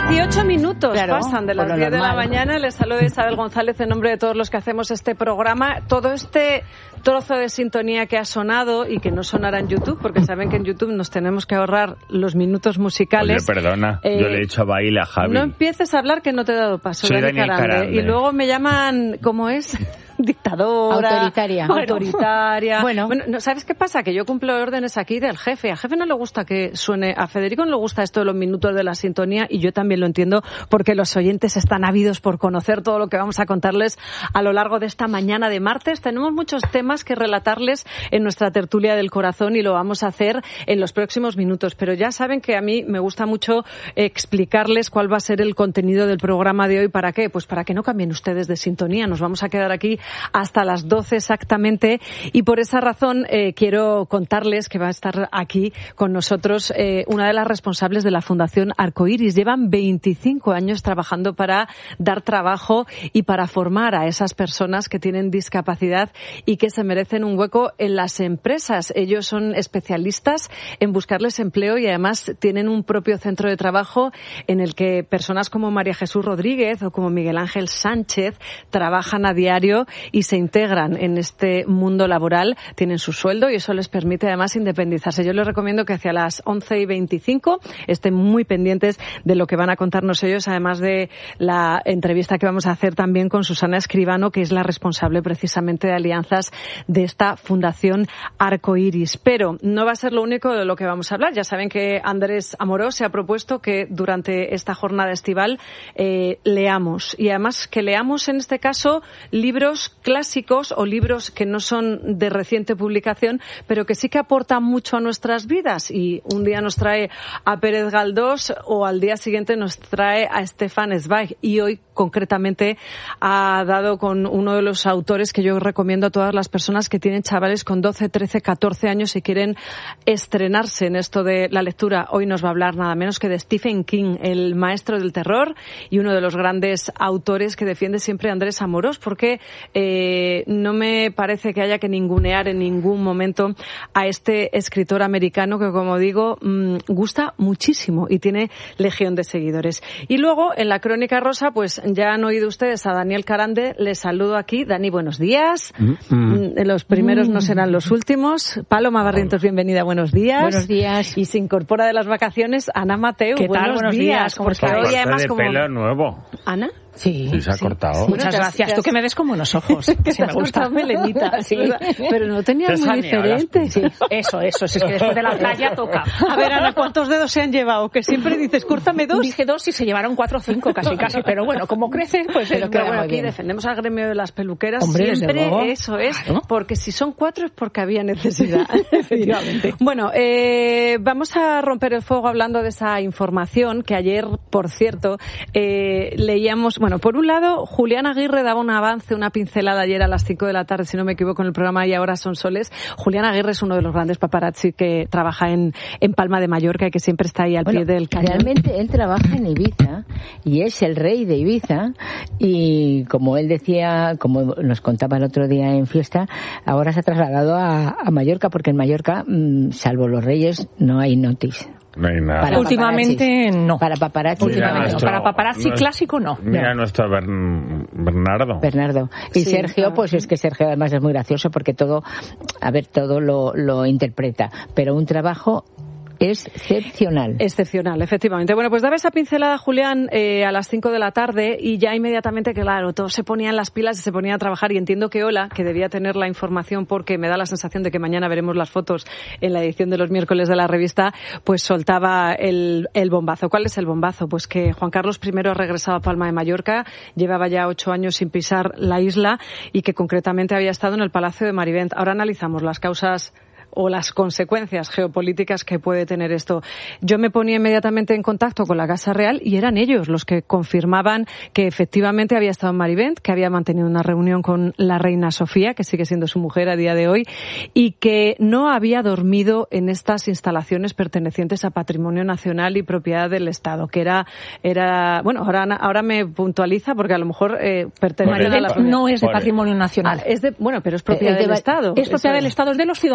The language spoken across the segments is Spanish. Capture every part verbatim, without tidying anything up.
dieciocho minutos claro, pasan de las diez de la mañana. Les saluda Isabel González en nombre de todos los que hacemos este programa. Todo este trozo de sintonía que ha sonado y que no sonará en YouTube, porque saben que en YouTube nos tenemos que ahorrar los minutos musicales. Oye, perdona, eh, yo le he dicho a Baile a Javi. No empieces a hablar que no te he dado paso. Soy Dani Daniel Carande. Carande. Y luego me llaman, ¿cómo es? Dictadora. Autoritaria. Autoritaria. Bueno. bueno no, ¿sabes qué pasa? Que yo cumplo órdenes aquí del jefe. A jefe no le gusta que suene, a Federico no le gusta esto de los minutos de la sintonía, y yo también lo entiendo, porque los oyentes están ávidos por conocer todo lo que vamos a contarles a lo largo de esta mañana de martes. Tenemos muchos temas que relatarles en nuestra tertulia del corazón y lo vamos a hacer en los próximos minutos. Pero ya saben que a mí me gusta mucho explicarles cuál va a ser el contenido del programa de hoy. ¿Para qué? Pues para que no cambien ustedes de sintonía. Nos vamos a quedar aquí hasta las doce exactamente, y por esa razón eh, quiero contarles que va a estar aquí con nosotros eh, una de las responsables de la Fundación Arcoiris. Llevan veinticinco años trabajando para dar trabajo y para formar a esas personas que tienen discapacidad y que se merecen un hueco en las empresas. Ellos son especialistas en buscarles empleo y además tienen un propio centro de trabajo en el que personas como María Jesús Rodríguez o como Miguel Ángel Sánchez trabajan a diario y se integran en este mundo laboral, tienen su sueldo y eso les permite además independizarse. Yo les recomiendo que hacia las once y veinticinco estén muy pendientes de lo que van a contarnos ellos, además de la entrevista que vamos a hacer también con Susana Escribano, que es la responsable precisamente de alianzas de esta Fundación Arcoiris. Pero no va a ser lo único de lo que vamos a hablar. Ya saben que Andrés Amorós se ha propuesto que durante esta jornada estival eh, leamos, y además que leamos en este caso libros clásicos o libros que no son de reciente publicación, pero que sí que aportan mucho a nuestras vidas. Y un día nos trae a Pérez Galdós o al día siguiente nos trae a Stefan Zweig. Y hoy concretamente ha dado con uno de los autores que yo recomiendo a todas las personas que tienen chavales con doce, trece, catorce años y quieren estrenarse en esto de la lectura. Hoy nos va a hablar nada menos que de Stephen King, el maestro del terror y uno de los grandes autores que defiende siempre Andrés Amorós, porque eh, no me parece que haya que ningunear en ningún momento a este escritor americano que, como digo, mmm, gusta muchísimo y tiene legión de seguidores. Y luego, en la Crónica Rosa, pues ya han oído ustedes a Daniel Carande. Les saludo aquí. Dani, buenos días. Mm-hmm. Los primeros mm. no serán los últimos. Paloma Barrientos, bienvenida, buenos días. Buenos días. Y se incorpora de las vacaciones Ana Mateu. ¿Qué tal? Buenos, buenos días. días. ¿Cómo Porque estás? hoy además de como... pelo nuevo. ¿Ana? Sí, sí, se ha sí, cortado. Sí, muchas Bueno, gracias. has, Tú que me ves como unos ojos. que sí, me gusta. Melenita, sí. Pero no tenía muy diferente. Sí. Eso, eso. Si es que después de la playa toca. A ver, Ana, ¿cuántos dedos se han llevado? Que siempre dices, córtame dos. Dije dos y se llevaron cuatro o cinco, casi, casi. Pero bueno, como crece, pues pero, pero pero bueno, muy aquí bien. defendemos al gremio de las peluqueras. Hombre, siempre luego. Eso es, claro. Porque si son cuatro es porque había necesidad. Efectivamente. Bueno, eh, vamos a romper el fuego hablando de esa información que ayer, por cierto, eh, leíamos. Bueno, por un lado, Julián Aguirre daba un avance, una pincelada ayer a las cinco de la tarde, si no me equivoco, en el programa Y ahora son soles. Julián Aguirre es uno de los grandes paparazzi que trabaja en, en Palma de Mallorca y que siempre está ahí al bueno, pie del cañón. Realmente él trabaja en Ibiza y es el rey de Ibiza, y como él decía, como nos contaba el otro día en fiesta, ahora se ha trasladado a, a Mallorca, porque en Mallorca, mmm, salvo los reyes, no hay notis. No hay nada. Para Últimamente no. Para paparazzi. Últimamente nuestro, no. Para paparazzi nuestro, clásico no. Mira no. nuestro Bern, Bernardo. Bernardo. Y sí, Sergio, claro. pues es que Sergio además es muy gracioso porque todo, a ver, todo lo, lo interpreta. Pero un trabajo excepcional. Excepcional, efectivamente. Bueno, pues daba esa pincelada, Julián, eh, a las cinco de la tarde y ya inmediatamente, claro, todos se ponían las pilas y se ponían a trabajar, y entiendo que Ola, que debía tener la información porque me da la sensación de que mañana veremos las fotos en la edición de los miércoles de la revista, pues soltaba el, el bombazo. ¿Cuál es el bombazo? Pues que Juan Carlos primero ha regresado a Palma de Mallorca, llevaba ya ocho años sin pisar la isla y que concretamente había estado en el Palacio de Marivent. Ahora analizamos las causas o las consecuencias geopolíticas que puede tener esto. Yo me ponía inmediatamente en contacto con la Casa Real y eran ellos los que confirmaban que efectivamente había estado en Marivent, que había mantenido una reunión con la reina Sofía, que sigue siendo su mujer a día de hoy, y que no había dormido en estas instalaciones pertenecientes a Patrimonio Nacional y propiedad del Estado, que era, era bueno, ahora, ahora me puntualiza porque a lo mejor eh, pertenece Marivent a la propiedad. no es de Patrimonio Nacional. Ah, es de, bueno, pero es propiedad es de, del Estado. Es propiedad Eso del es. Estado, es de los ciudadanos de Valencia.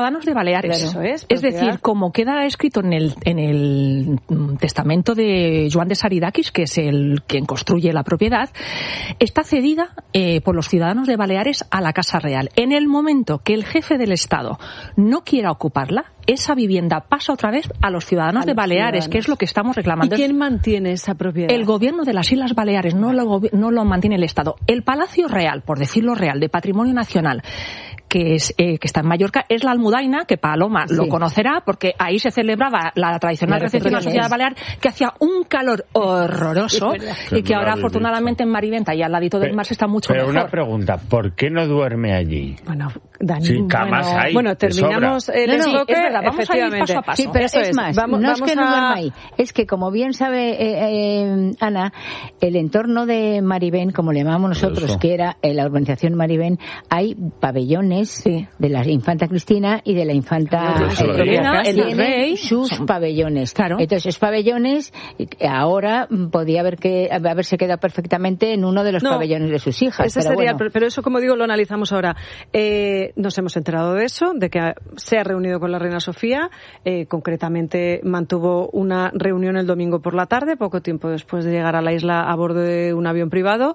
Baleares. Claro, eso es, es decir, como queda escrito en el, en el testamento de Joan de Saridakis, que es el quien construye la propiedad, está cedida eh, por los ciudadanos de Baleares a la Casa Real. En el momento que el jefe del Estado no quiera ocuparla, esa vivienda pasa otra vez a los ciudadanos a de los Baleares, ciudadanos. Que es lo que estamos reclamando. ¿Y quién mantiene esa propiedad? El gobierno de las Islas Baleares, no lo, no lo mantiene el Estado. El Palacio Real, por decirlo real, de Patrimonio Nacional, que es eh, que está en Mallorca, es la Almudaina, que Paloma sí. lo conocerá, porque ahí se celebraba la tradicional recepción de la sociedad balear, que hacía un calor horroroso, sí, y que ahora afortunadamente en Mariventa y al ladito del pero, mar se está mucho pero mejor. Pero una pregunta, ¿por qué no duerme allí? Bueno, Dani, sí, camas bueno, hay, bueno, terminamos el no, no, enfoque, es verdad, vamos a ir paso a paso. Sí, pero Eso es, es más, vamos, no vamos es que a... no duerma ahí, es que como bien sabe eh, eh, Ana, el entorno de Marivén, como le llamamos nosotros, que era eh, la urbanización Marivén, hay pabellones sí. de la infanta Cristina y de la infanta Elena, el, el rey, sus son... pabellones. Claro. Entonces, esos pabellones ahora podía haber que haberse quedado perfectamente en uno de los no, pabellones de sus hijas. Ese pero, sería, bueno. pero eso, como digo, lo analizamos ahora. Eh, nos hemos enterado de eso, de que se ha reunido con la reina Sofía, eh, concretamente mantuvo una reunión el domingo por la tarde, poco tiempo después de llegar a la isla a bordo de un avión privado.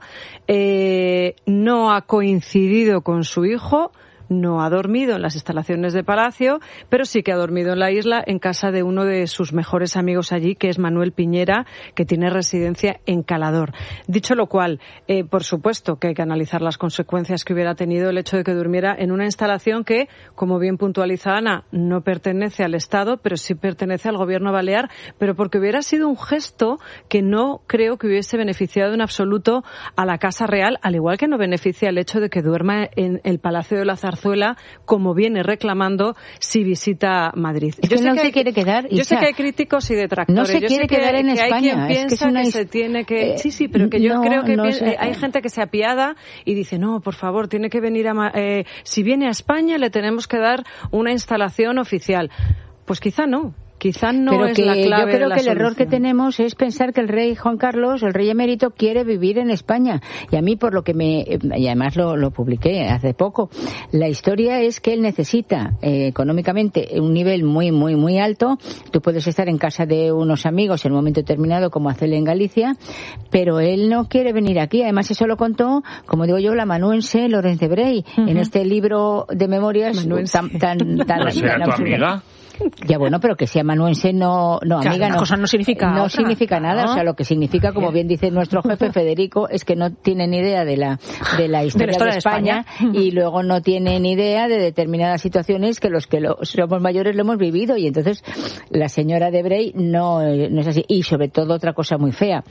Eh, no ha coincidido con su hijo, no ha dormido en las instalaciones de Palacio, pero sí que ha dormido en la isla en casa de uno de sus mejores amigos allí, que es Manuel Piñera, que tiene residencia en Calador. Dicho lo cual, eh, por supuesto que hay que analizar las consecuencias que hubiera tenido el hecho de que durmiera en una instalación que, como bien puntualiza Ana, no pertenece al Estado, pero sí pertenece al Gobierno balear, pero porque hubiera sido un gesto que no creo que hubiese beneficiado en absoluto a la Casa Real, al igual que no beneficia el hecho de que duerma en el Palacio de la Zarzuela, como viene reclamando si visita Madrid. Es yo que sé no que se hay, quiere quedar. Yo sé que hay críticos y detractores. No se yo quiere sé que, quedar en que España. Hay quien piensa es que, es una... que se tiene que... Eh, sí, sí, pero que yo no, creo que no piensa... sé. hay gente que se apiada y dice, no, por favor, tiene que venir a... Eh, si viene a España le tenemos que dar una instalación oficial. Pues quizá no. Quizá no Pero es que la clave yo creo de que el la error que solución. tenemos es pensar que el rey Juan Carlos, el rey emérito, quiere vivir en España. Y a mí, por lo que me... y además lo, lo publiqué hace poco, la historia es que él necesita eh, económicamente un nivel muy, muy, muy alto. Tú puedes estar en casa de unos amigos en un momento determinado, como hacerle en Galicia, pero él no quiere venir aquí. Además, eso lo contó, como digo yo, la amanuense Lorenz de Bray, uh-huh. en este libro de memorias Manuense. tan... tan, tan, tan ¿será tu amiga? Ya bueno, pero que sea amanuense no, no claro, amiga no. Cosa no significa no otra. significa nada, ¿no? O sea, lo que significa, como bien dice nuestro jefe Federico, es que no tienen ni idea de la de la historia de, la historia de España, de España y luego no tienen ni idea de determinadas situaciones que los que lo, somos mayores lo hemos vivido, y entonces la señora de Bray no, no es así. Y sobre todo otra cosa muy fea,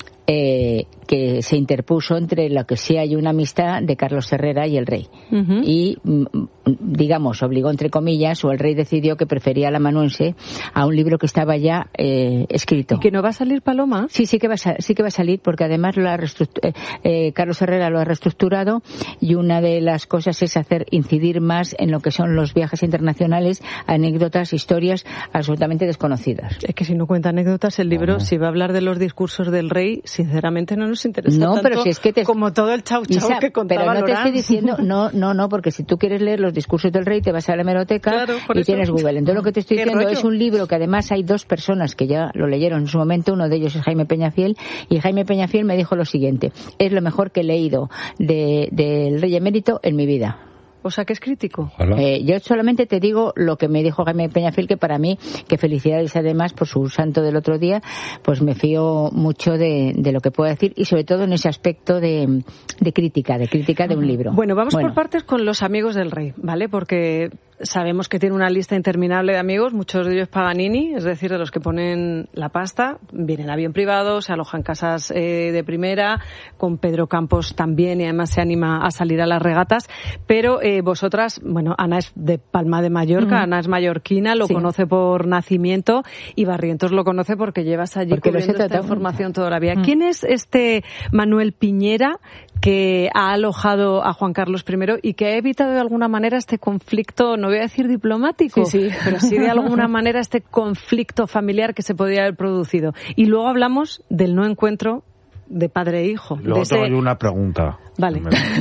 Eh, que se interpuso entre lo que sí hay una amistad de Carlos Herrera y el rey. Uh-huh. Y, digamos, obligó, entre comillas, o el rey decidió que prefería al amanuense a un libro que estaba ya eh, escrito. ¿Y que no va a salir, Paloma? Sí, sí que va a, sí que va a salir, porque además lo ha eh, eh, Carlos Herrera lo ha reestructurado, y una de las cosas es hacer incidir más en lo que son los viajes internacionales, anécdotas, historias absolutamente desconocidas. Es que si no cuenta anécdotas, el libro, uh-huh. si va a hablar de los discursos del rey, sinceramente no nos interesa no, tanto pero si es que te... como todo el chau chau Isa, que contaba pero no Lorán. te estoy diciendo, no, no, no, porque si tú quieres leer los discursos del rey te vas a la hemeroteca, claro, y eso. Tienes Google. Entonces lo que te estoy diciendo rollo? Es un libro que además hay dos personas que ya lo leyeron en su momento, uno de ellos es Jaime Peñafiel, y Jaime Peñafiel me dijo lo siguiente: es lo mejor que he leído de, del rey emérito en mi vida. O sea, que es crítico. Eh, yo solamente te digo lo que me dijo Jaime Peñafiel, que para mí, que felicidades además por su santo del otro día, pues me fío mucho de, de lo que puedo decir, y sobre todo en ese aspecto de, de crítica, de crítica de un libro. Bueno, vamos bueno. por partes con los amigos del rey, ¿vale? Porque sabemos que tiene una lista interminable de amigos, muchos de ellos Paganini, es decir, de los que ponen la pasta, vienen en avión privado, se alojan en casas eh, de primera, con Pedro Campos también, y además se anima a salir a las regatas, pero eh, vosotras, bueno, Ana es de Palma de Mallorca, uh-huh. Ana es mallorquina, lo sí. conoce por nacimiento, y Barrientos lo conoce porque llevas allí porque cubriendo esta información toda la vida. Uh-huh. ¿Quién es este Manuel Piñera que ha alojado a Juan Carlos primero y que ha evitado de alguna manera este conflicto, no voy a decir diplomático, sí, sí. pero sí de alguna manera este conflicto familiar que se podría haber producido? Y luego hablamos del no encuentro de padre e hijo. Luego Desde... tengo yo una pregunta. Vale.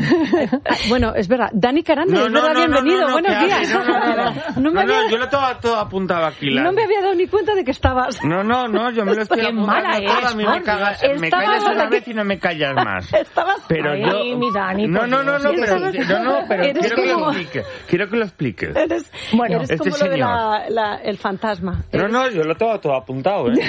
Bueno, es verdad. Dani Carande, no, es no, verdad, no, bienvenido. No, no, Buenos días. No, no, no, no. no, me no, había... no yo lo tengo todo apuntado aquí. La... No me había dado ni cuenta de que estabas. No, no, no, yo me lo estoy Qué apuntando mala todo. es, A mí me, cagas, me callas una vez y no me callas más. Estabas... Pero Ay, yo... mi Dani, no, no, no, no, pero, estabas... no, no, pero Eres quiero como... que lo expliques. Quiero que lo expliques. Eres, bueno, eres este como señor. lo de la, la, el fantasma. No, Eres... no, yo lo tengo todo apuntado, ¿eh?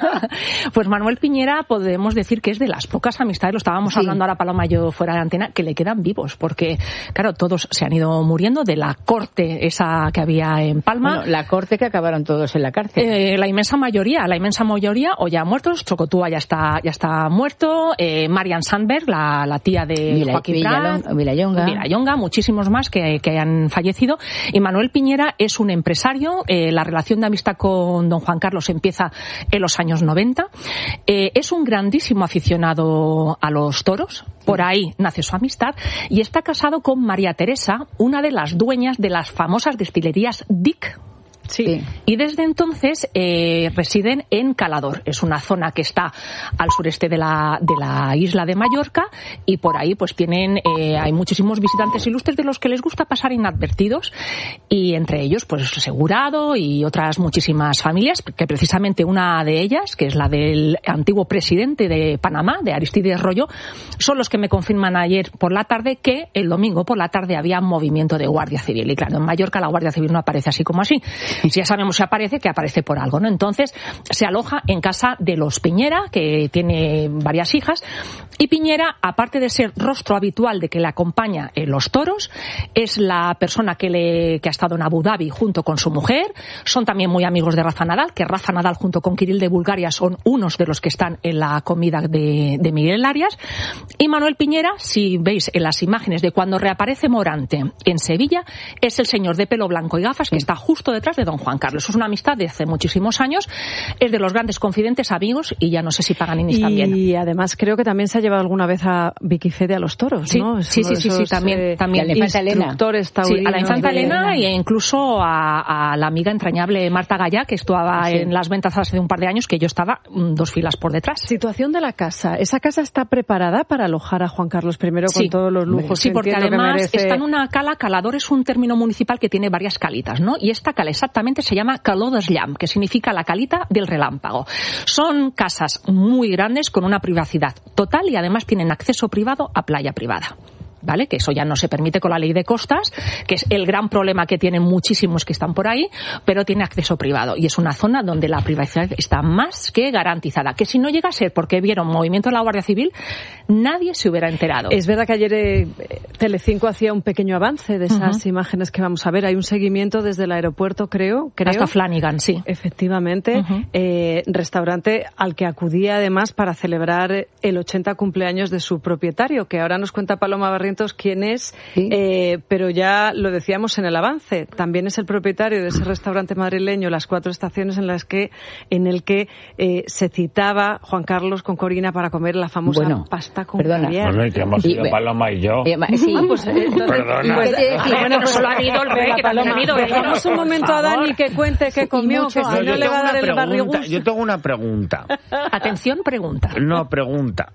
Pues Manuel Piñera podemos decir que es de las pocas amistades, lo estábamos sí. hablando ahora Paloma y yo fuera de antena, que le quedan vivos, porque claro, todos se han ido muriendo de la corte esa que había en Palma. Bueno, la corte que acabaron todos en la cárcel. Eh, la inmensa mayoría, la inmensa mayoría o ya muertos, Chocotúa ya está ya está muerto, eh, Marian Sandberg, la, la tía de Vila, Joaquín Prat, Vilallonga. Vilallonga, muchísimos más que, que han fallecido. Y Manuel Piñera es un empresario, eh, la relación de amistad con don Juan Carlos empieza en los años noventa. Eh, es un grandísimo aficionado a los toros, por ahí nace su amistad, y está casado con María Teresa, una de las dueñas de las famosas destilerías Dick. Sí. Y desde entonces eh, residen en Calador. Es una zona que está al sureste de la, de la isla de Mallorca, y por ahí pues tienen eh, hay muchísimos visitantes ilustres de los que les gusta pasar inadvertidos, y entre ellos pues Segurado y otras muchísimas familias, que precisamente una de ellas, que es la del antiguo presidente de Panamá, de Aristides Royo, son los que me confirman ayer por la tarde que el domingo por la tarde había movimiento de Guardia Civil. Y claro, en Mallorca la Guardia Civil no aparece así como así. Si ya sabemos si aparece, que aparece por algo, ¿no? Entonces, se aloja en casa de los Piñera, que tiene varias hijas, y Piñera, aparte de ser rostro habitual de que le acompaña en los toros, es la persona que, le, que ha estado en Abu Dhabi junto con su mujer. Son también muy amigos de Rafa Nadal, que Rafa Nadal junto con Kirill de Bulgaria son unos de los que están en la comida de, de Miguel Arias. Y Manuel Piñera, si veis en las imágenes de cuando reaparece Morante en Sevilla, es el señor de pelo blanco y gafas que está justo detrás de don Juan Carlos. Es una amistad de hace muchísimos años, es de los grandes confidentes, amigos, y ya no sé si Paganinis y también. Y además creo que también se ha llevado alguna vez a Vicky Fede a los toros, sí, ¿no? Sí, sí, sí, sí, también. Eh, también. A la infanta Elena. Sí, a la infanta Elena e incluso a, a la amiga entrañable Marta Gallá, que estaba sí. en las ventas hace un par de años, que yo estaba mm, dos filas por detrás. Situación de la casa. ¿Esa casa está preparada para alojar a Juan Carlos I con sí. todos los lujos? Sí, porque además merece... está en una cala. Calador es un término municipal que tiene varias calitas, ¿no? Y esta cala exactamente se llama Caló del Llamp, que significa la calita del relámpago. Son casas muy grandes con una privacidad total y además tienen acceso privado a playa privada. ¿Vale? Que eso ya no se permite con la ley de costas, que es el gran problema que tienen muchísimos que están por ahí, pero tiene acceso privado. Y es una zona donde la privacidad está más que garantizada. Que si no llega a ser porque vieron movimiento de la Guardia Civil, nadie se hubiera enterado. Es verdad que ayer eh, Telecinco hacía un pequeño avance de esas uh-huh. imágenes que vamos a ver. Hay un seguimiento desde el aeropuerto, creo. creo Hasta Flanagan, sí. Efectivamente. Uh-huh. Eh, restaurante al que acudía además para celebrar el ochenta cumpleaños de su propietario, que ahora nos cuenta Paloma Barrientos quién es, ¿sí? eh, pero ya lo decíamos en el avance, también es el propietario de ese restaurante madrileño, Las Cuatro Estaciones, en las que en el que eh, se citaba Juan Carlos con Corina para comer la famosa bueno, pasta con perdona. caviar. Bueno, y que hemos ido Paloma y yo. Eh, sí, pues, eh, entonces, perdona. Pues, eh, bueno, pues solo ha ido el rey, que también ha ido. Dejamos un momento a Dani que cuente qué comió, que si no le va a dar el barrigús. Yo tengo una pregunta. Atención, pregunta. No, pregunta.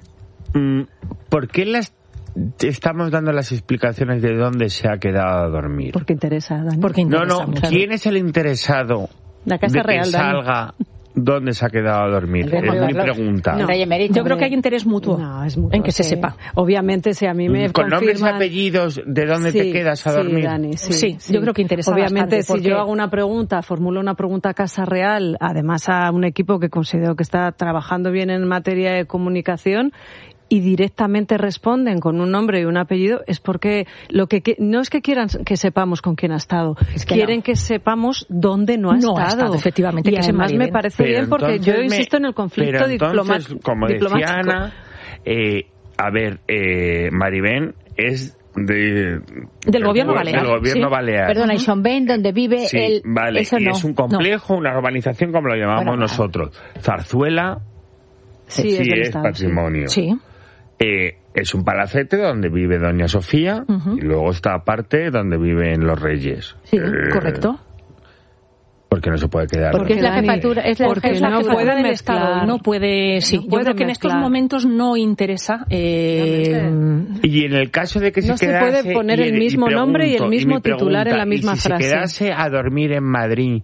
¿Por qué las estamos dando las explicaciones de dónde se ha quedado a dormir? Porque interesa, Dani. Porque interesa no, no, mucho. ¿Quién es el interesado la Casa de Real, que Dani. salga dónde se ha quedado a dormir? Es mi pregunta. No. Yo creo que hay interés mutuo, no, es mutuo en que sí. se sepa. Obviamente, si a mí me con confirman... nombres y apellidos de dónde sí, te quedas a sí, dormir. Dani, sí, sí, sí, yo creo que interesa obviamente bastante. Si yo hago una pregunta, formulo una pregunta a Casa Real, además a un equipo que considero que está trabajando bien en materia de comunicación, y directamente responden con un nombre y un apellido, es porque lo que, que no es que quieran que sepamos con quién ha estado, es que quieren no. que sepamos dónde no ha no estado. Ha estado efectivamente, y que además se me parece pero bien porque yo insisto me, en el conflicto diplomático. Como decía Ana, eh, a ver, eh, Maribén es de, del gobierno del, balear. Del gobierno sí. balear. Perdona, y Son Ben, donde vive sí, el... Vale, eso y no. es un complejo, no. una urbanización como lo llamamos bueno, nosotros. Zarzuela sí, sí es, es estado, patrimonio. Sí. Eh, es un palacete donde vive Doña Sofía uh-huh. y luego está aparte donde viven los reyes. Sí, eh, correcto. Porque no se puede quedar. Porque es la jefatura, es la porque jefatura no puede del Estado, no puede, sí, no yo puede creo que en estos mezclar. momentos no interesa. Eh, Y en el caso de que se No se quedase... puede poner y- el y mismo nombre y el pregunto, mismo mi titular en la pregunta, misma y si frase. se quedase a dormir en Madrid,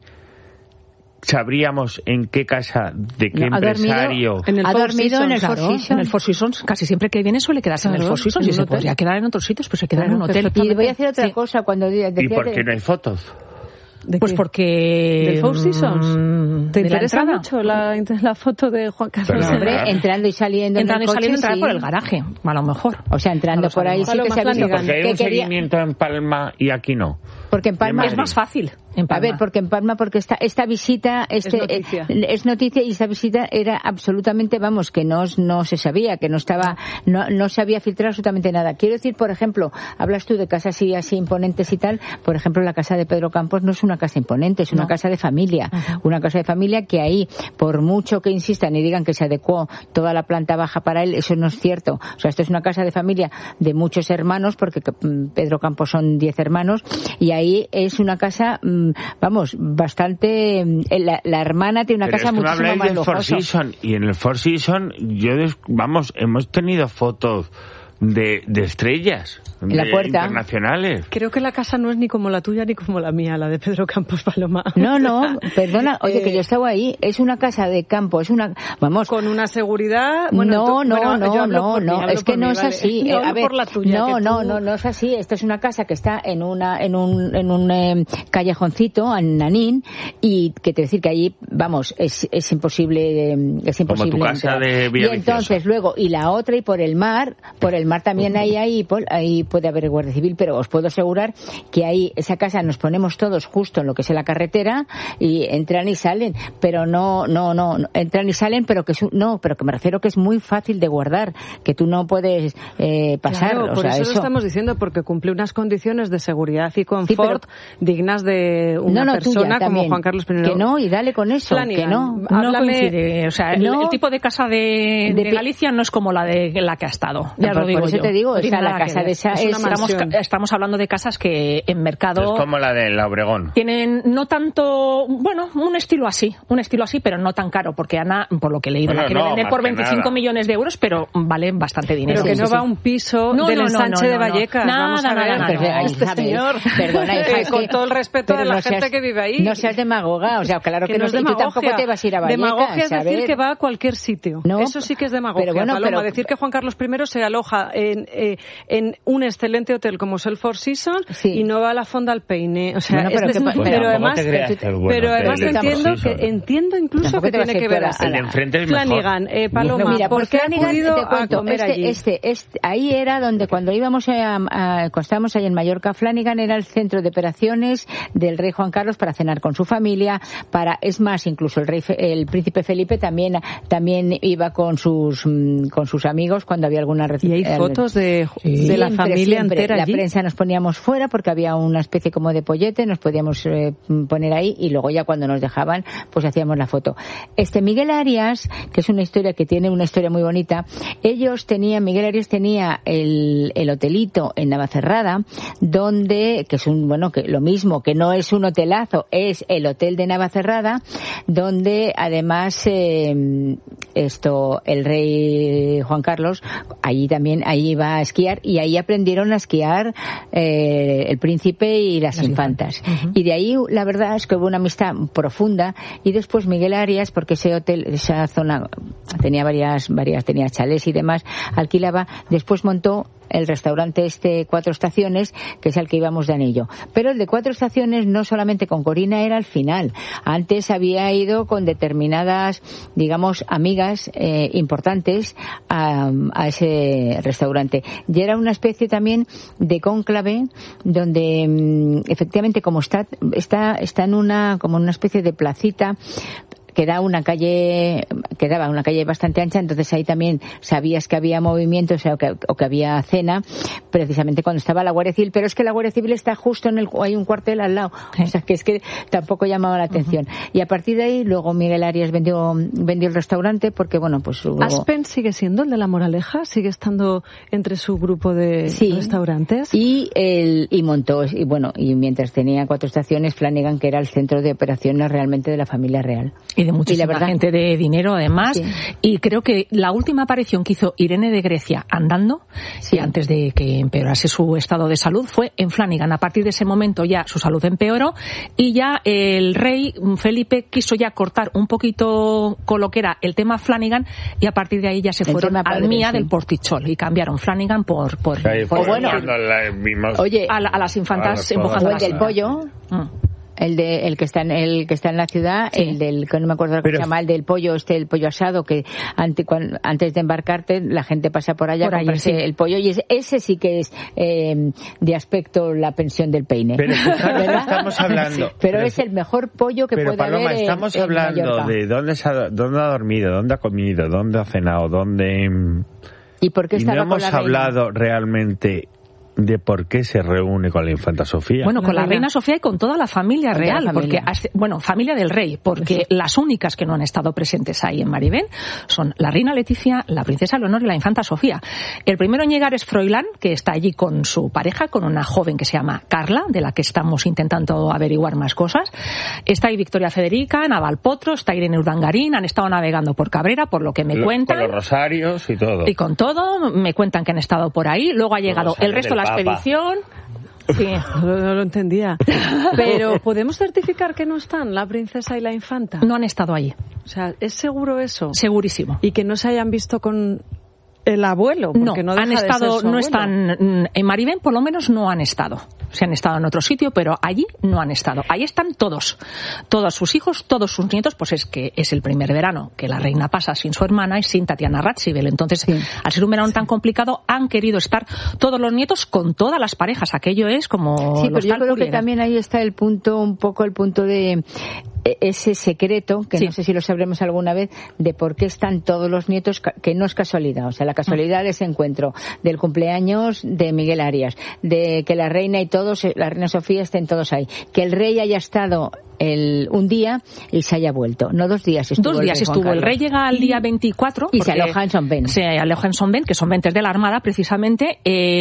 ¿sabríamos en qué casa, de qué No, ha dormido empresario? En el ha Four dormido en el Seasons, Four Claro, Seasons. en el Four Seasons, casi siempre que viene suele quedarse en el Claro, Four Seasons en y se un hotel. podría quedar en otros sitios, pero se queda en un hotel. Y voy a decir otra Sí. cosa cuando decía ¿Y por de- qué no hay fotos? ¿De Pues qué? porque... ¿Del Four Seasons? mm, ¿Te de la interesa entrada. mucho la, la foto de Juan Carlos? Pero, Hombre, Claro. entrando y saliendo Entrando y en el saliendo, coche, entrar sí. por el garaje, a lo mejor. O sea, entrando No lo por ahí sí sabemos. que se ha visto Paloma Porque hay que un quería- seguimiento en Palma y aquí no. porque en Palma Madrid. Es más fácil. En A Palma. ver, porque en Palma, porque esta, esta visita este, Es noticia. eh, es noticia y esta visita era absolutamente, vamos, que no, no se sabía, que no estaba, no, no se había filtrado absolutamente nada. Quiero decir, por ejemplo, hablas tú de casas así, así imponentes y tal, por ejemplo, la casa de Pedro Campos no es una casa imponente, es una No. casa de familia. Ujú. Una casa de familia que ahí, por mucho que insistan y digan que se adecuó toda la planta baja para él, eso no es cierto. O sea, esto es una casa de familia de muchos hermanos, porque mm, Pedro Campos son diez hermanos, y ahí es una casa, mm, vamos, bastante... mm, La, la hermana tiene una Pero casa es que me muchísimo habláis más del Four lujosa. Seasons, y en el Four Seasons, yo des- vamos, hemos tenido fotos de, de estrellas En la de puerta. internacionales. Creo que la casa no es ni como la tuya ni como la mía, la de Pedro Campos Paloma. No, no, perdona, oye, que Eh, yo estaba ahí, es una casa de campo, es una... Vamos, Con una seguridad... Bueno, no, tú- no, bueno, yo no, hablo no, por mí, no, hablo es que por no mí, es vale. así. Yo Eh, hablo a ver, por la tuya, no, que no, tú- no, no es así. Esto es una casa que está en una, en un, en un eh, callejoncito, en Nanín, y que te decir que allí, vamos, es, es imposible, eh, es imposible. tu casa entrar. de Y Villaviciosa. entonces luego, y la otra y por el mar, por el mar también hay ahí, por- ahí puede haber Guardia Civil, pero os puedo asegurar que ahí, esa casa nos ponemos todos justo en lo que es la carretera y entran y salen, pero no, no, no, no, entran y salen, pero que es, un- no, pero que me refiero que es muy fácil de guardar, que tú no puedes eh, pasar, Claro, o por sea, eso, eso. lo estamos diciendo, porque cumple unas condiciones de seguridad y confort dignas de una no, no, persona tuya como también. Juan Carlos I. Que no, y dale con eso, Flanagan, que no. No háblame- coincide, o sea, el- No. el, tipo de casa de, De de pi- Galicia no es como la de la que ha estado. Ya Por- lo digo por eso yo. te digo, No o tiene sea, la nada que casa ver. de esa Es una es- estamos, mansión. estamos hablando de casas que en mercado Es como la de la Obregón. tienen no tanto, bueno, un estilo así, un estilo así, pero no tan caro, porque Ana, por lo que he leído, Bueno, la quiere no, vender más por que veinticinco nada. millones de euros, pero vale bastante dinero. Pero que Sí, no sí, va a sí. un piso No, del no, no, ensanche no, de no, no. Vallecas. Nada, Vamos a nada, ver. nada, Ay, Este Isabel, señor. perdona, hija, Eh, es con que- todo el respeto pero a la no gente seas- que vive ahí. No seas demagoga, o sea, claro que, Que no es y tú tampoco demagogia. te vas a ir a Vallecas, Demagogia es decir ¿sabes? que va a cualquier sitio. No, Eso sí que es demagogia, pero bueno, Paloma. pero- Decir que Juan Carlos I se aloja en, eh, en un excelente hotel como es el Four Seasons Sí. y no va a la Fonda al Peine. O sea, Bueno, es pero de- que pa- pero, Bueno, tampoco además, te creas que es bueno pero el además Four entiendo Seasons. que entiendo incluso Tampoco que te vas tiene a que ir ver para- así. El de enfrente es mejor. Flanagan, eh, Paloma, No, mira, ¿por por qué ha Flanagan acudido te cuento, a comer este, allí? este, este, ahí era donde cuando íbamos a, a- cuando estábamos ahí en Mallorca, Flanagan era el centro de operaciones del rey Juan Carlos para cenar con su familia, para, es más, incluso el rey, Fe- el príncipe Felipe también, también iba con sus, mm, con sus amigos cuando había alguna Y hay eh, fotos de, Sí. de la Siempre, familia siempre. entera La allí. prensa nos poníamos fuera porque había una especie como de pollete, nos podíamos eh, poner ahí y luego ya cuando nos dejaban pues hacíamos la foto. Este Miguel Arias, que es una historia que tiene una historia muy bonita, ellos tenían, Miguel Arias tenía el, el hotelito en Navacerrada, donde, que es un, bueno, que lo mismo, que no es un hotelazo, es el hotel de Navacerrada, donde además eh, esto, el rey Juan Carlos, allí también, allí iba a esquiar y ahí aprendieron a esquiar eh, el príncipe y las, las infantas. infantas. Uh-huh. Y de ahí la verdad es que hubo una amistad profunda y después Miguel Arias, porque ese hotel, esa zona tenía varias, varias, tenía chalés y demás, alquilaba, después montó el restaurante este Cuatro Estaciones, que es al que íbamos de anillo. Pero el de Cuatro Estaciones no solamente con Corina era al final. Antes había ido con determinadas, digamos, amigas eh, importantes a, a ese restaurante. Y era una especie también de cónclave donde mmm, efectivamente como está, está, está en una, como una especie de placita, quedaba una calle, quedaba una calle bastante ancha, entonces ahí también sabías que había movimiento, o sea, o que, o que había cena, precisamente cuando estaba la Guardia Civil, pero es que la Guardia Civil está justo en el, hay un cuartel al lado, o sea, que es que tampoco llamaba la atención. Uh-huh. Y a partir de ahí, luego Miguel Arias vendió, vendió el restaurante, porque bueno, pues luego... ¿Aspen sigue siendo el de La Moraleja? ¿Sigue estando entre su grupo de sí, restaurantes? Y el, y montó, y bueno, y mientras tenía cuatro estaciones, Flanagan, que era el centro de operaciones realmente de la familia real. Y de muchísima y la verdad, gente de dinero, además. Sí. Y creo que la última aparición que hizo Irene de Grecia andando, sí. y antes de que empeorase su estado de salud, fue en Flanagan. A partir de ese momento ya su salud empeoró y ya el rey Felipe quiso ya cortar un poquito con lo que era el tema Flanagan, y a partir de ahí ya se el fueron al Mía sí. del Portichol y cambiaron Flanagan por... por, sí, por bueno, la, vimos, oye, a, la, a las infantas empujando el del pollo. Mm. El de el que está en el que está en la ciudad, sí. el del que no me acuerdo cómo se llama, el del pollo, este el pollo asado, que ante, cuando, antes de embarcarte la gente pasa por allá por a comprarse sí. el pollo, y ese, ese sí que es eh, de aspecto la pensión del peine. Pero estamos hablando. Sí. Pero, pero es el mejor pollo que pero puede Paloma, haber. Estamos en, hablando en de dónde, se ha, dónde ha dormido, dónde ha comido, dónde ha cenado, dónde. ¿Y por qué y no hemos hablado realmente de por qué se reúne con la infanta Sofía. Bueno, con la reina Sofía y con toda la familia con real, la familia. porque bueno, familia del rey, porque sí. las únicas que no han estado presentes ahí en Maribén son la reina Leticia, la princesa Leonor y la infanta Sofía. El primero en llegar es Froilán, que está allí con su pareja, con una joven que se llama Carla, de la que estamos intentando averiguar más cosas. Está ahí Victoria Federica, Navalpotro, está Irene Urdangarín, han estado navegando por Cabrera, por lo que me lo, cuentan. Con los rosarios y todo. Y con todo, me cuentan que han estado por ahí. Luego ha llegado el resto de la expedición. Sí, no, no lo entendía. Pero ¿podemos certificar que no están la princesa y la infanta? No han estado allí. O sea, ¿es seguro eso? Segurísimo. Y que no se hayan visto con el abuelo, porque no, no han estado, no están en Maribén, por lo menos no han estado. Se han estado en otro sitio, pero allí no han estado. Ahí están todos, todos sus hijos, todos sus nietos, pues es que es el primer verano que la reina pasa sin su hermana y sin Tatiana Radziwiłł. Entonces, sí. al ser un verano tan complicado, han querido estar todos los nietos con todas las parejas. Aquello es como sí, pero yo creo que también ahí está el punto, un poco el punto de ese secreto, que sí. no sé si lo sabremos alguna vez, de por qué están todos los nietos, que no es casualidad. O sea, la casualidad de ese encuentro, del cumpleaños de Miguel Arias, de que la reina y todos, la reina Sofía estén todos ahí, que el rey haya estado el, un día y se haya vuelto. No, dos días estuvo. Dos días el estuvo. El rey llega al día veinticuatro. Y se aloja en Son Ben. Se aloja en Son Ben, que son ventes de la Armada, precisamente.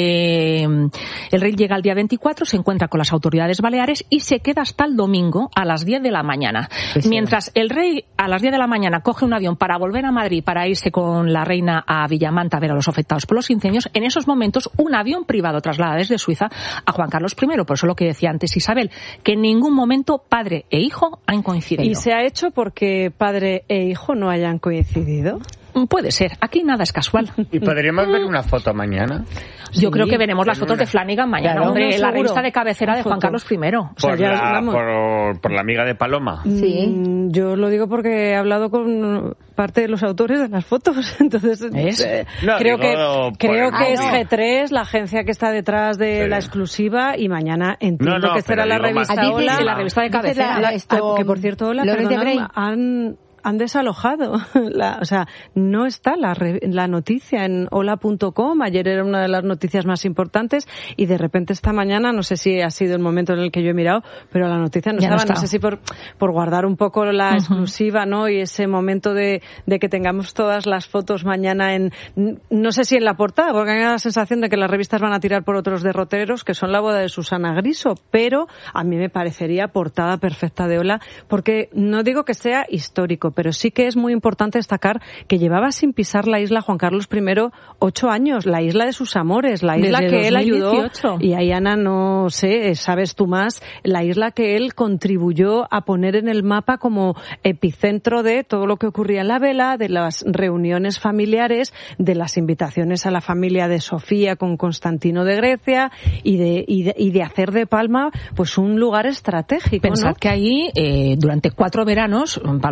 Eh, el rey llega al día veinticuatro, se encuentra con las autoridades baleares y se queda hasta el domingo a las diez de la mañana. Sí. Mientras el rey a las diez de la mañana coge un avión para volver a Madrid para irse con la reina a Villamanta a ver a los afectados por los incendios, en esos momentos un avión privado traslada desde Suiza a Juan Carlos primero. Por eso lo que decía antes Isabel, que en ningún momento padre e hijo han coincidido. ¿Y se ha hecho porque padre e hijo no hayan coincidido? Puede ser. Aquí nada es casual. ¿Y podríamos ver una foto mañana? Yo sí, creo que veremos las fotos una... de Flanagan mañana, claro, hombre, no, la revista de cabecera de Juan Carlos primero. Por, o sea, ya, la, por, por la amiga de Paloma. Sí. Yo lo digo porque he hablado con parte de los autores de las fotos, entonces eh, no, creo que creo que es G tres, la agencia que está detrás de sí. la exclusiva, y mañana entiendo no, no, que será la revista Hola, la revista de cabecera. La, la, esto, que por cierto, Hola, perdona, han han desalojado, la, o sea, no está la, la noticia en hola punto com. Ayer era una de las noticias más importantes y de repente esta mañana, no sé si ha sido el momento en el que yo he mirado, pero la noticia no ya estaba, no, no sé si por, por guardar un poco la uh-huh. exclusiva, ¿no? Y ese momento de, de que tengamos todas las fotos mañana en, no sé si en la portada, porque hay la sensación de que las revistas van a tirar por otros derroteros, que son la boda de Susana Griso, pero a mí me parecería portada perfecta de Hola, porque no digo que sea histórico, pero sí que es muy importante destacar que llevaba sin pisar la isla Juan Carlos primero ocho años, la isla de sus amores, la isla Desde que él ayudó, y ahí Ana, no sé, sabes tú más, la isla que él contribuyó a poner en el mapa como epicentro de todo lo que ocurría en la vela, de las reuniones familiares, de las invitaciones a la familia de Sofía con Constantino de Grecia, y de, y de, y de hacer de Palma pues un lugar estratégico. Pensad, ¿no?, que ahí, eh, durante cuatro veranos, Paloma se acordará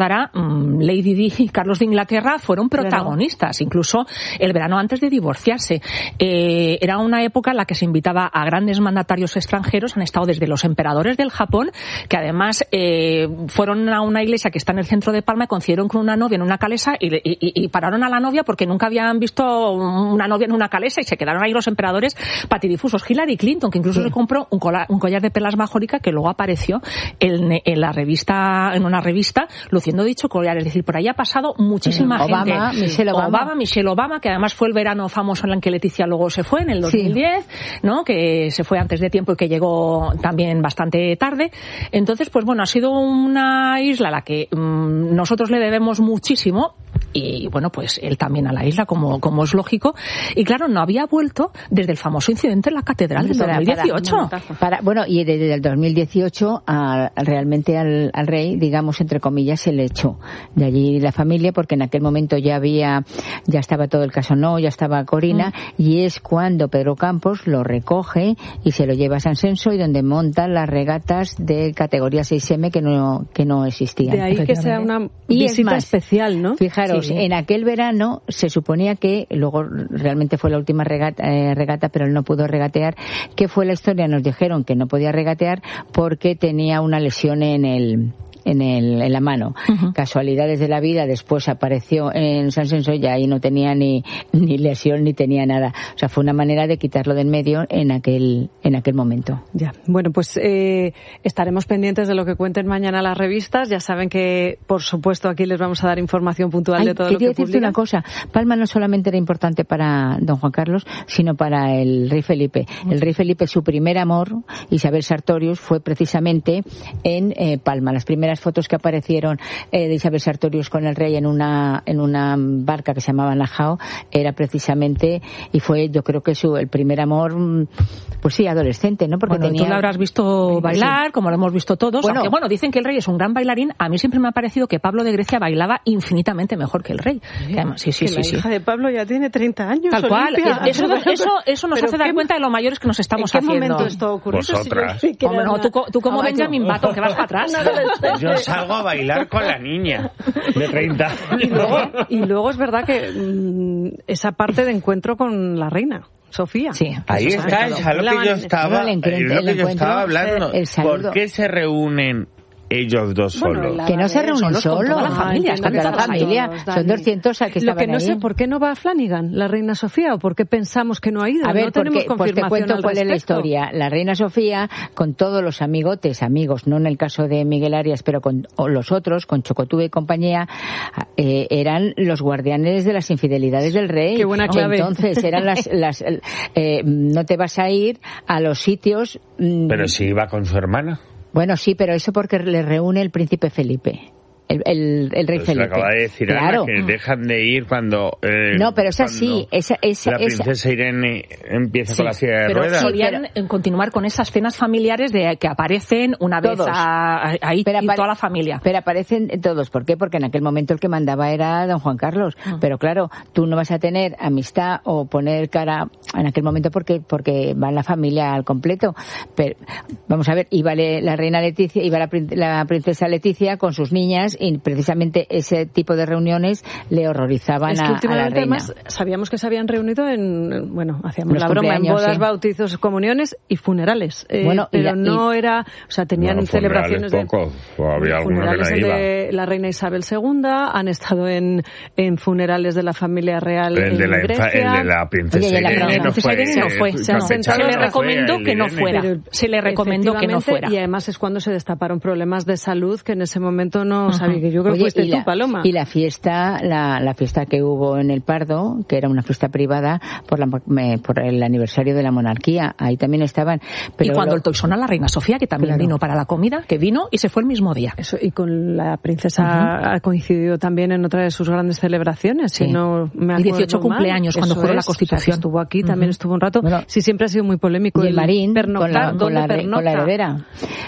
recordará, Lady Di y Carlos de Inglaterra fueron protagonistas, claro. Incluso el verano antes de divorciarse. Eh, era una época en la que se invitaba a grandes mandatarios extranjeros, han estado desde los emperadores del Japón, que además eh, fueron a una iglesia que está en el centro de Palma y coincidieron con una novia en una calesa y, y, y pararon a la novia porque nunca habían visto una novia en una calesa y se quedaron ahí los emperadores patidifusos. Hillary Clinton, que incluso sí. le compró un collar, un collar de perlas majórica que luego apareció en, en la revista, en una revista, luciendo dicho collar. Es decir, por ahí ha pasado muchísima Obama, gente. Michelle Obama. Obama, Michelle Obama, que además fue el verano famoso en el que Leticia luego se fue, en el dos mil diez, sí. ¿no? Que se fue antes de tiempo y que llegó también bastante tarde. Entonces, pues bueno, ha sido una isla a la que mmm, nosotros le debemos muchísimo. Y bueno, pues él también a la isla, como, como es lógico. Y claro, no había vuelto desde el famoso incidente en la catedral del para, dos mil dieciocho. Para, para, bueno, y desde el dos mil dieciocho a, realmente al, al rey, digamos, entre comillas, se le echó de allí la familia, porque en aquel momento ya había, ya estaba todo el caso, no, ya estaba Corina, mm. y es cuando Pedro Campos lo recoge y se lo lleva a San Censo y donde montan las regatas de categoría seis eme que no, que no existían. De ahí que sea una visita y más, especial, ¿no? Fijaros, sí, sí. En aquel verano se suponía que, luego realmente fue la última regata, eh, regata, pero él no pudo regatear. ¿Qué fue la historia? Nos dijeron que no podía regatear porque tenía una lesión en el... En, el, en la mano. Uh-huh. Casualidades de la vida, después apareció en San Censo y ahí no tenía ni, ni lesión ni tenía nada. O sea, fue una manera de quitarlo del medio en aquel, en aquel momento. Ya. Bueno, pues eh, estaremos pendientes de lo que cuenten mañana las revistas. Ya saben que, por supuesto, aquí les vamos a dar información puntual Ay, de todo lo que publican. Quería decirte una cosa. Palma no solamente era importante para don Juan Carlos, sino para el rey Felipe. Uh-huh. El rey Felipe, su primer amor, Isabel Sartorius, fue precisamente en eh, Palma. Las primeras fotos que aparecieron eh, de Isabel Sartorius con el rey en una en una barca que se llamaba Najao era precisamente, y fue yo creo que su el primer amor, pues sí, adolescente, ¿no? Porque bueno, tenía... tú lo habrás visto bailar, sí. como lo hemos visto todos, bueno, aunque bueno, dicen que el rey es un gran bailarín. A mí siempre me ha parecido que Pablo de Grecia bailaba infinitamente mejor que el rey. Sí, además, sí, sí, sí, la sí, hija sí. de Pablo ya tiene treinta años. Tal cual. Eso, eso, eso nos hace dar qué, cuenta de lo mayores que nos estamos haciendo. ¿En qué momento esto ocurrió? Vosotras. Si Hombre, no, tú, tú como Benjamin Button, que vas para atrás. Yo salgo a bailar con la niña de treinta. Y luego, y luego es verdad que mmm, esa parte de encuentro con la reina Sofía. Sí, ahí está, es a lo que yo estaba, es lo que yo estaba hablando. ¿Por qué se reúnen ellos dos bueno, solos? Que no se reúnen solos. Toda la familia, con toda la familia. Son doscientos que estaban ahí. Lo que no sé, ¿por qué no va a Flanagan, la reina Sofía? ¿O por qué pensamos que no ha ido? A ver, no tenemos porque, pues te cuento cuál es la historia. La reina Sofía, con todos los amigotes, amigos, no en el caso de Miguel Arias, pero con los otros, con Chocotube y compañía, eh, eran los guardianes de las infidelidades del rey. Qué buena clave. Entonces, eran las... las eh, no te vas a ir a los sitios... Pero si iba con su hermana. Bueno, sí, pero eso porque le reúne el príncipe Felipe. El, el, el rey pues Felipe. Acaba de decir claro. Ana que dejan de ir cuando... Eh, no, pero es así. Esa, esa, la princesa esa. Irene empieza sí, con la silla de pero ruedas. Solían pero, continuar con esas cenas familiares de que aparecen una vez a, a, ahí pero apare- toda la familia. Pero aparecen todos. ¿Por qué? Porque en aquel momento el que mandaba era don Juan Carlos. Uh-huh. Pero claro, tú no vas a tener amistad o poner cara en aquel momento porque porque va la familia al completo. Pero vamos a ver, iba la reina Leticia, iba la, la princesa Leticia con sus niñas y precisamente ese tipo de reuniones le horrorizaban es que a, a la reina. Además, sabíamos que se habían reunido en, bueno, hacíamos los la broma, en bodas, sí. bautizos, comuniones y funerales. Eh, bueno, pero y la, no y... era, o sea, tenían bueno, celebraciones poco, de... había funerales que no iba. de la reina Isabel segunda, han estado en, en funerales de la familia real el en de la, Grecia. El de la princesa Oye, Irene, la no princesa fue. Irene no fue. Se, se, se le recomendó que no fuera. Pero, se le recomendó que no fuera. Y además es cuando se destaparon problemas de salud que en ese momento no uh-huh. sabía, que yo creo que fuiste tú, Paloma. Y la fiesta, la, la fiesta que hubo en el Pardo, que era una fiesta privada por, la, por el aniversario de la monarquía, ahí también estaban. Pero y cuando lo... el toisón a la reina Sofía, que también claro. vino para la comida, que vino y se fue el mismo día. Eso, y con la princesa uh-huh. ha coincidido también en otra de sus grandes celebraciones, sí. si no me acuerdo y dieciocho mal. cumpleaños cuando juró la Constitución. O sea, estuvo aquí, uh-huh. también estuvo un rato. Bueno, sí, siempre ha sido muy polémico. Y el, el Marín, con la, con, la, pernocta, con la heredera.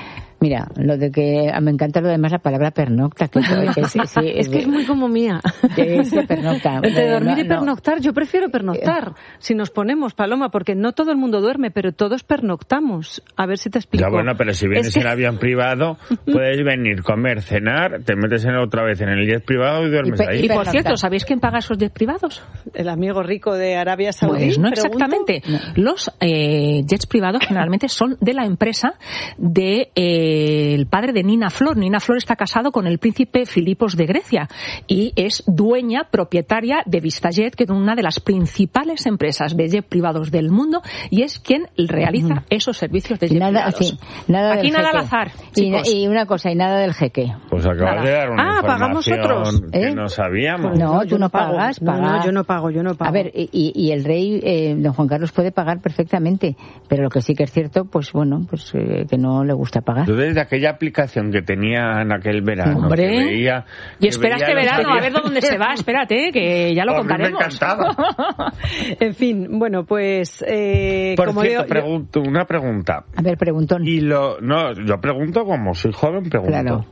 Mira, lo de que me encanta lo demás la palabra pernocta. Que, que es, sí, es que es muy como mía. Es de pernocta. Entre dormir no, y pernoctar, yo prefiero pernoctar. Si nos ponemos, Paloma, porque no todo el mundo duerme, pero todos pernoctamos. A ver si te explico. Ya bueno, pero si vienes es que... en avión privado, puedes venir, comer, cenar, te metes en otra vez en el jet privado y duermes y ahí. Y por cierto, ¿sabéis quién paga esos jets privados? El amigo rico de Arabia Saudí. Pues no pregunto. exactamente. No. Los eh, jets privados generalmente son de la empresa de eh, el padre de Nina Flor. Nina Flor está casado con el príncipe Filipos de Grecia y es dueña, propietaria de Vistajet, que es una de las principales empresas de jet privados del mundo y es quien realiza mm. esos servicios de jet nada, privados. Sí, nada Aquí nada jeque. al azar. Y, y una cosa, y nada del jeque. Pues acabas nada. de dar una ah, pagamos información otros. que ¿Eh? no sabíamos. Pues no, no, tú no, no pagas. No, pagas. no, yo no pago, yo no pago. A ver, y, y el rey, eh, don Juan Carlos, puede pagar perfectamente, pero lo que sí que es cierto, pues bueno, pues eh, que no le gusta pagar. Tú desde aquella aplicación que tenía en aquel verano, Hombre, que veía, y espera este verano a ver dónde se va, espérate, que ya lo oh, contaremos. Me encantaba. En fin, bueno, pues... Eh, Por como cierto, digo, pregunto, una pregunta. A ver, preguntón. Y lo, no, yo pregunto como soy joven, pregunto. Claro.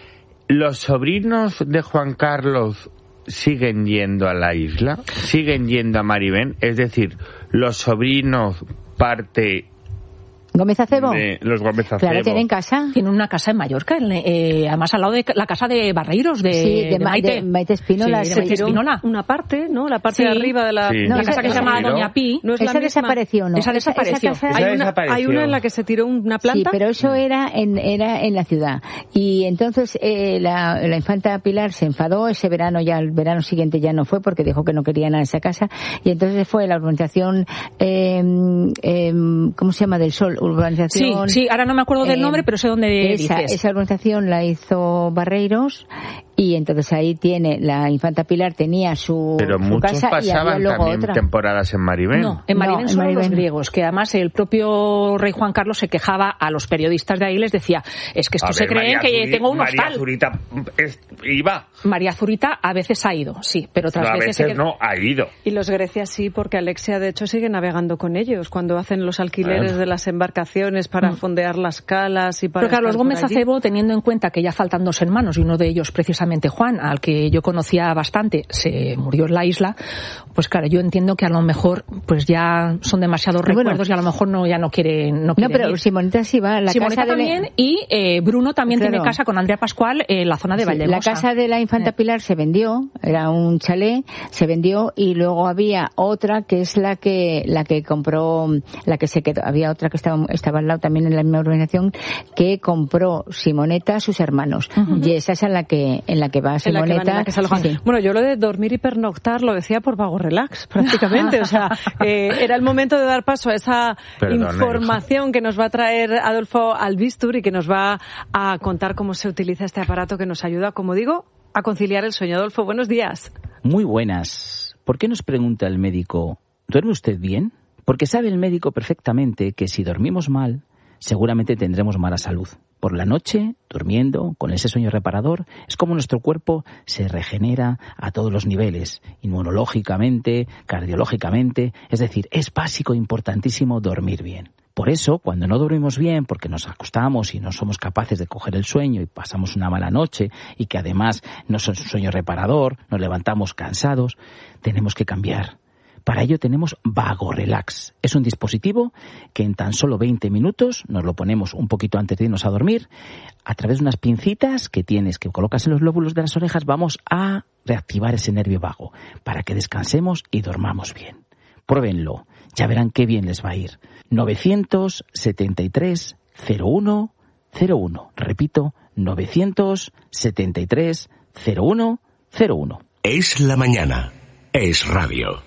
¿Los sobrinos de Juan Carlos siguen yendo a la isla? ¿Siguen yendo a Maribén? Es decir, ¿los sobrinos parte... ¿Gómez Acebo? De los Gómez Acebo. Claro, tienen casa. Tiene una casa en Mallorca, en, eh, además al lado de la casa de Barreiros, de, sí, de, de Maite. De Maite Espínola. Sí, de se Maite tiró Espínola. una parte, ¿no? La parte Sí. de arriba de la, Sí. No, la esa- casa que se esa- llama Doña Pi. No es la esa misma. desapareció, ¿no? Esa desapareció. Esa, Esa Hay una, desapareció. hay una en la que se tiró una planta. Sí, pero eso era en, era en la ciudad. Y entonces eh, la, la infanta Pilar se enfadó ese verano, ya el verano siguiente ya no fue porque dijo que no quería nada de esa casa. Y entonces fue la urbanización, eh, eh, ¿cómo se llama? Del Sol, Sí, urbanización. sí, ahora no me acuerdo del Eh, nombre, pero sé dónde esa, dices. esa urbanización la hizo Barreiros y entonces ahí tiene, la infanta Pilar tenía su, Pero su muchos casa y había pasaban luego también otra. temporadas en Maribén. No, en Maribén No, en son los Maribén. griegos, que además el propio rey Juan Carlos se quejaba a los periodistas de ahí, les decía, es que A estos se ver, creen María que Zuri- tengo un María hostal. Zurita es- iba. María Zurita a veces ha ido, sí, pero otras Pero a veces... se veces queda- no ha ido. Y los Grecia sí, porque Alexia de hecho sigue navegando con ellos cuando hacen los alquileres Claro. de las embarcaciones para Mm. fondear las calas y para Pero claro, los estar por Gómez allí. Acebo, teniendo en cuenta que ya faltan dos hermanos y uno de ellos precisamente Juan, al que yo conocía bastante, se murió en la isla, pues claro, yo entiendo que a lo mejor pues ya son demasiados Bueno, recuerdos y a lo mejor no ya no quiere no, No, quieren pero ir. Simoneta sí va. La Simoneta casa de la- también y eh, Bruno también Claro. tiene casa con Andrea Pascual en la zona de Sí, Valdemosa. la casa de la infanta Eh. Pilar se vendió, era un chalet, se vendió y luego había otra que es la que la que compró, la que se quedó, había otra que estaba estaba al lado también en la misma urbanización que compró Simoneta a sus hermanos. Ujú. Y esa es en la que en la que va En la que van, Simoneta. en la que se alojan. Sí. Bueno, yo lo de dormir y pernoctar lo decía por vago relax, prácticamente. O sea, eh, era el momento de dar paso a esa Perdona, información que nos va a traer Adolfo Albistur y que nos va a contar cómo se utiliza este aparato que nos ayuda, como digo, a conciliar el sueño. Adolfo, buenos días. Muy buenas. ¿Por qué nos pregunta el médico, ¿duerme usted bien? Porque sabe el médico perfectamente que si dormimos mal, seguramente tendremos mala salud. Por la noche, durmiendo, con ese sueño reparador, es como nuestro cuerpo se regenera a todos los niveles, inmunológicamente, cardiológicamente, es decir, es básico e importantísimo dormir bien. Por eso, cuando no dormimos bien, porque nos acostamos y no somos capaces de coger el sueño y pasamos una mala noche y que además no es un sueño reparador, nos levantamos cansados, tenemos que cambiar. Para ello tenemos Vago Relax. Es un dispositivo que en tan solo veinte minutos nos lo ponemos un poquito antes de irnos a dormir. A través de unas pincitas que tienes, que colocas en los lóbulos de las orejas, vamos a reactivar ese nervio vago para que descansemos y dormamos bien. Pruébenlo, ya verán qué bien les va a ir. novecientos setenta y tres cero uno cero uno. Repito, novecientos setenta y tres cero uno cero uno. Es la mañana. Es radio.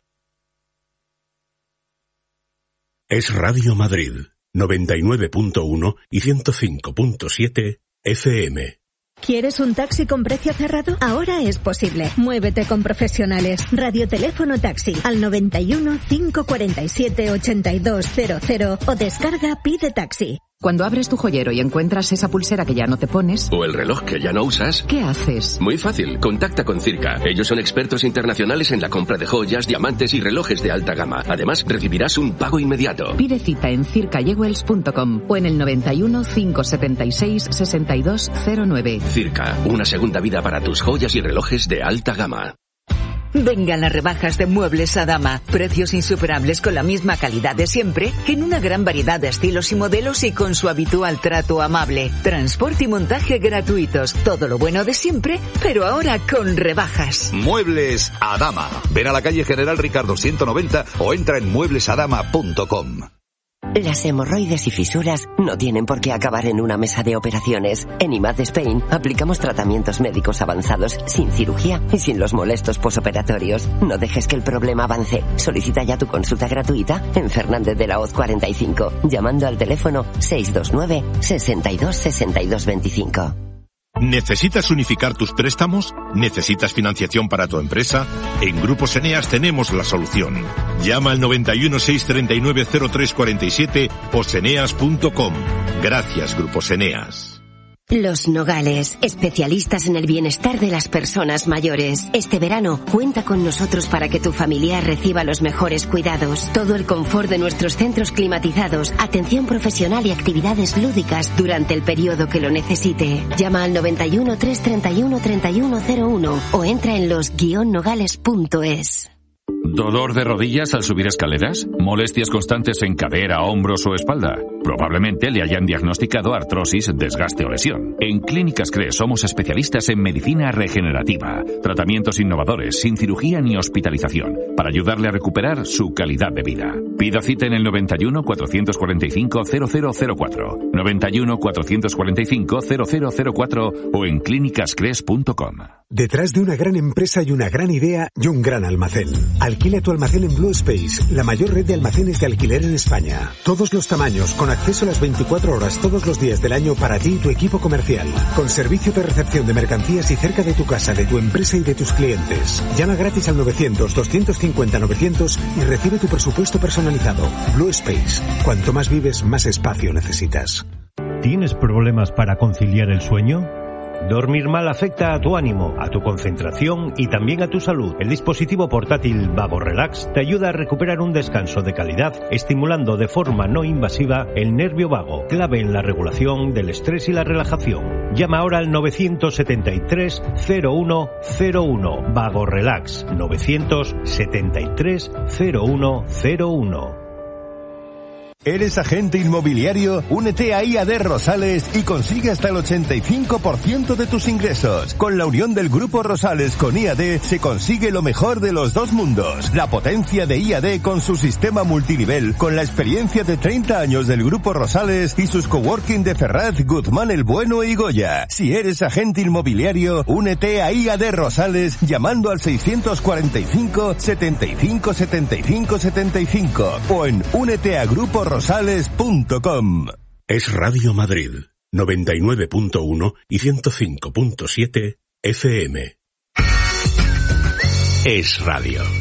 Es Radio Madrid, noventa y nueve punto uno y ciento cinco punto siete F M. ¿Quieres un taxi con precio cerrado? Ahora es posible. Muévete con profesionales. Radioteléfono Taxi al noventa y uno, cinco cuarenta y siete, ochenta y dos cero cero o descarga Pide Taxi. Cuando abres tu joyero y encuentras esa pulsera que ya no te pones... O el reloj que ya no usas... ¿Qué haces? Muy fácil, contacta con Circa. Ellos son expertos internacionales en la compra de joyas, diamantes y relojes de alta gama. Además, recibirás un pago inmediato. Pide cita en circa jewels punto com o en el noventa y uno, cinco setenta y seis, sesenta y dos cero nueve. Circa, una segunda vida para tus joyas y relojes de alta gama. Vengan las rebajas de Muebles Adama. Precios insuperables con la misma calidad de siempre, en una gran variedad de estilos y modelos y con su habitual trato amable. Transporte y montaje gratuitos. Todo lo bueno de siempre, pero ahora con rebajas. Muebles Adama. Ven a la calle General Ricardo ciento noventa o entra en muebles adama punto com. Las hemorroides y fisuras no tienen por qué acabar en una mesa de operaciones. En I M A D Spain aplicamos tratamientos médicos avanzados sin cirugía y sin los molestos posoperatorios. No dejes que el problema avance. Solicita ya tu consulta gratuita en Fernández de la Hoz cuarenta y cinco, llamando al teléfono seis dos nueve, sesenta y dos, sesenta y dos veinticinco. ¿Necesitas unificar tus préstamos? ¿Necesitas financiación para tu empresa? En Grupos Eneas tenemos la solución. Llama al noventa y uno, seiscientos treinta y nueve, cero tres cuarenta y siete o seneas punto com. Gracias, Grupos Eneas. Los Nogales, especialistas en el bienestar de las personas mayores. Este verano, cuenta con nosotros para que tu familiar reciba los mejores cuidados. Todo el confort de nuestros centros climatizados, atención profesional y actividades lúdicas durante el periodo que lo necesite. Llama al noventa y uno, trescientos treinta y uno, treinta y uno cero uno o entra en los guion nogales punto es. ¿Dolor de rodillas al subir escaleras? ¿Molestias constantes en cadera, hombros o espalda? Probablemente le hayan diagnosticado artrosis, desgaste o lesión. En Clínicas C R E somos especialistas en medicina regenerativa, tratamientos innovadores, sin cirugía ni hospitalización, para ayudarle a recuperar su calidad de vida. Pida cita en el noventa y uno, cuatrocientos cuarenta y cinco, cero cero cero cuatro, noventa y uno, cuatrocientos cuarenta y cinco, cero cero cero cuatro o en clínicas cres punto com. Detrás de una gran empresa hay una gran idea y un gran almacén. Alquila tu almacén en Blue Space, la mayor red de almacenes de alquiler en España. Todos los tamaños, con acceso a las veinticuatro horas todos los días del año para ti y tu equipo comercial. Con servicio de recepción de mercancías y cerca de tu casa, de tu empresa y de tus clientes. Llama gratis al novecientos, doscientos cincuenta, novecientos y recibe tu presupuesto personalizado. Blue Space. Cuanto más vives, más espacio necesitas. ¿Tienes problemas para conciliar el sueño? Dormir mal afecta a tu ánimo, a tu concentración y también a tu salud. El dispositivo portátil Vago Relax te ayuda a recuperar un descanso de calidad, estimulando de forma no invasiva el nervio vago, clave en la regulación del estrés y la relajación. Llama ahora al novecientos setenta y tres, cero uno cero uno. Vago Relax, novecientos setenta y tres, cero uno cero uno. ¿Eres agente inmobiliario? Únete a I A D Rosales y consigue hasta el ochenta y cinco por ciento de tus ingresos. Con la unión del Grupo Rosales con I A D se consigue lo mejor de los dos mundos. La potencia de I A D con su sistema multinivel, con la experiencia de treinta años del Grupo Rosales y sus coworking de Ferraz, Guzmán el Bueno y Goya. Si eres agente inmobiliario, únete a I A D Rosales llamando al seiscientos cuarenta y cinco, setenta y cinco, setenta y cinco, setenta y cinco o en únete a Grupo rosales punto com. Es Radio Madrid, noventa y nueve punto uno y ciento cinco punto siete F M. Es Radio.